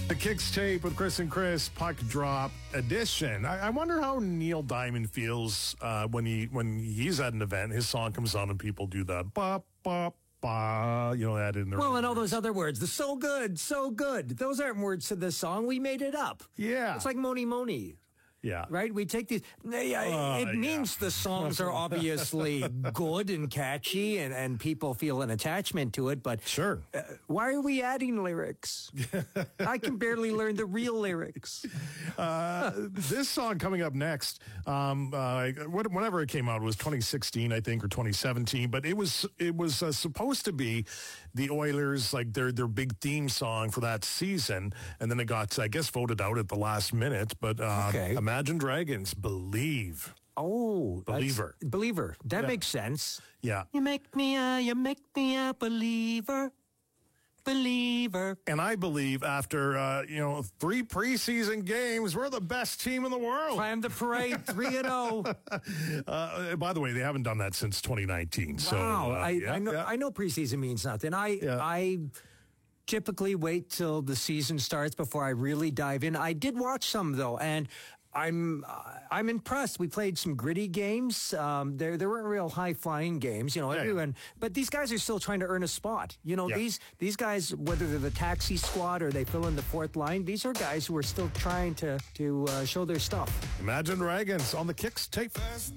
The Kicks tape with Chris and Chris Puck Drop edition. I wonder how Neil Diamond feels when he's at an event. His song comes on and people do the ba ba ba. You know that in there. Well, and all those other words. The so good, so good. Those aren't words to this song. We made it up. Yeah, it's like Moni Moni. Yeah. Right? We take these. It means the songs are obviously good and catchy and people feel an attachment to it, but sure. Why are we adding lyrics? I can barely learn the real lyrics. This song coming up next, whenever it came out, it was 2016, I think, or 2017, but it was supposed to be the Oilers, like their big theme song for that season, and then it got, I guess, voted out at the last minute, but okay. Imagine Dragons, Believe. Oh, Believer. Believer. That makes sense. Yeah. You make me a believer. Believer. And I believe after, 3 preseason games, we're the best team in the world. Climb the parade, 3-0. By the way, they haven't done that since 2019. Wow. So, I know preseason means nothing. I typically wait till the season starts before I really dive in. I did watch some, though, and I'm impressed. We played some gritty games. There weren't real high flying games, everyone. But these guys are still trying to earn a spot. These guys, whether they're the taxi squad or they fill in the fourth line, these are guys who are still trying to show their stuff. Imagine Dragons on the Kicks tape.